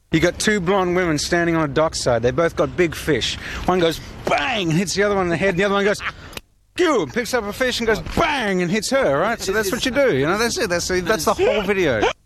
You got two blonde women standing on a dockside. They both got big fish. One goes bang and hits the other one in the head. And the other one goes you, picks up a fish and goes bang and hits her. Right. So that's what you do. You know. That's it. That's the whole video.